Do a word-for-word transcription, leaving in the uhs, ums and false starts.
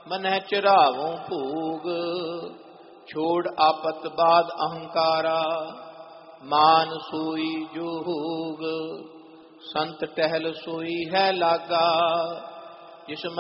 ਮਨਹਿ ਚਰਾਵੋਂ ਭੂਗ। ਛੋੜ ਆਪਤ ਬਾਦ ਅਹੰਕਾਰਾ, ਮਾਨ ਸੋਈ ਜੋਗ। ਸੰਤ ਟਹਿਲ ਸੋਈ ਹੈ ਲਾਗਾ, ਜਿਸ